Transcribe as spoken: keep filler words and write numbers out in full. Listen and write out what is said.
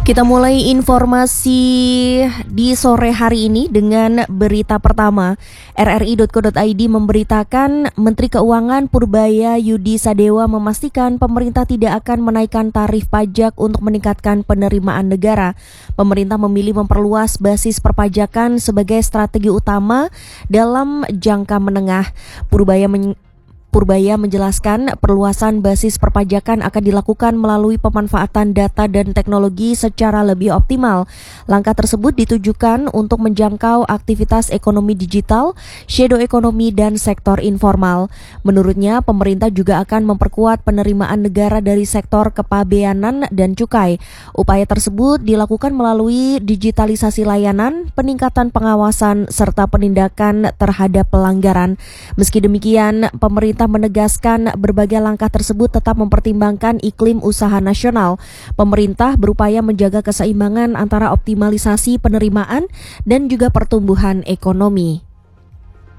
Kita mulai informasi di sore hari ini dengan berita pertama. R R I titik co titik i d memberitakan Menteri Keuangan Purbaya Yudi Sadewa memastikan pemerintah tidak akan menaikkan tarif pajak untuk meningkatkan penerimaan negara. Pemerintah memilih memperluas basis perpajakan sebagai strategi utama dalam jangka menengah. Purbaya men- Purbaya menjelaskan perluasan basis perpajakan akan dilakukan melalui pemanfaatan data dan teknologi secara lebih optimal. Langkah tersebut ditujukan untuk menjangkau aktivitas ekonomi digital, shadow ekonomi, dan sektor informal. Menurutnya, pemerintah juga akan memperkuat penerimaan negara dari sektor kepabeanan dan cukai. Upaya tersebut dilakukan melalui digitalisasi layanan, peningkatan pengawasan, serta penindakan terhadap pelanggaran. Meski demikian, pemerintah menegaskan berbagai langkah tersebut tetap mempertimbangkan iklim usaha nasional. Pemerintah berupaya menjaga keseimbangan antara optimalisasi penerimaan dan juga pertumbuhan ekonomi.